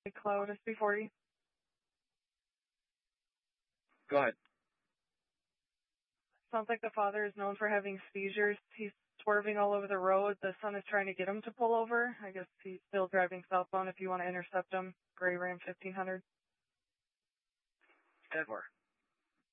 Cloud SB40. Go ahead. Sounds like the father is known for having seizures. He's swerving all over the road. The son is trying to get him to pull over. I guess he's still driving southbound if you want to intercept him. Gray Ram 1500. 10-4.